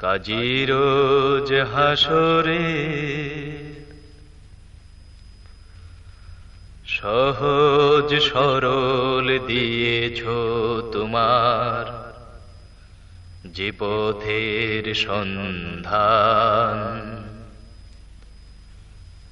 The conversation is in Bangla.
কাজী রোজ হাসরে সহজ সরল দিয়েছ তোমার যে পথের সন্ধান।